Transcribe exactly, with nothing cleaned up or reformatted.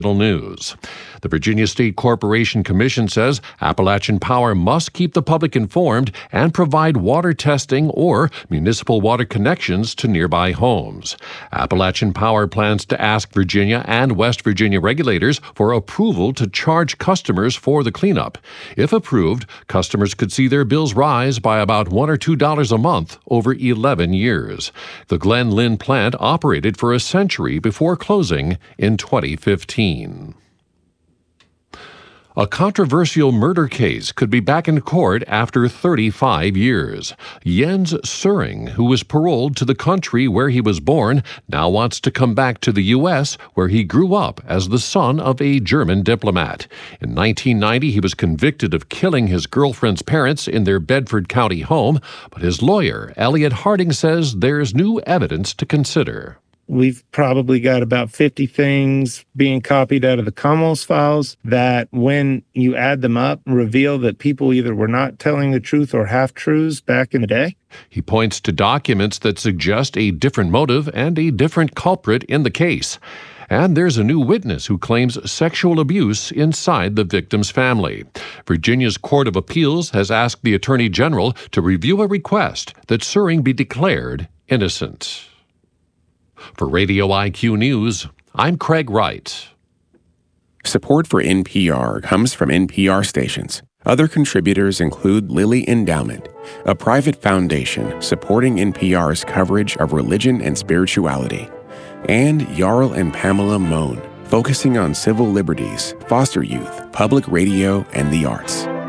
News. The Virginia State Corporation Commission says Appalachian Power must keep the public informed and provide water testing or municipal water connections to nearby homes. Appalachian Power plans to ask Virginia and West Virginia regulators for approval to charge customers for the cleanup. If approved, customers could see their bills rise by about one or two dollars a month over eleven years. The Glen Lynn plant operated for a century before closing in twenty fifteen. A controversial murder case could be back in court after thirty-five years. Jens Suring, who was paroled to the country where he was born, now wants to come back to the U S, where he grew up as the son of a German diplomat. In nineteen ninety, he was convicted of killing his girlfriend's parents in their Bedford County home, but his lawyer, Elliot Harding, says there's new evidence to consider. We've probably got about fifty things being copied out of the Commos files that, when you add them up, reveal that people either were not telling the truth or half-truths back in the day. He points to documents that suggest a different motive and a different culprit in the case. And there's a new witness who claims sexual abuse inside the victim's family. Virginia's Court of Appeals has asked the Attorney General to review a request that Suring be declared innocent. For Radio I Q News, I'm Craig Wright. Support for N P R comes from N P R stations. Other contributors include Lilly Endowment, a private foundation supporting N P R's coverage of religion and spirituality, and Jarl and Pamela Mohn, focusing on civil liberties, foster youth, public radio, and the arts.